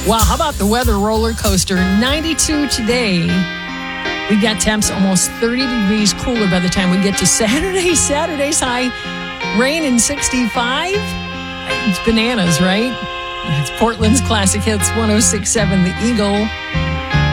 Wow, how about the weather roller coaster? 92 today. We got temps almost 30 degrees cooler by the time we get to Saturday. Saturday's high, rain and 65. It's bananas, right? It's Portland's Classic Hits 106.7 The Eagle.